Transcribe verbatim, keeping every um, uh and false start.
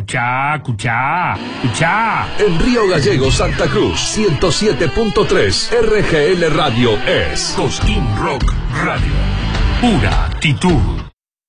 Escuchá, escuchá, escuchá. En Río Gallegos, Santa Cruz, ciento siete punto tres, R G L Radio es Cosquín Rock Radio. Pura actitud.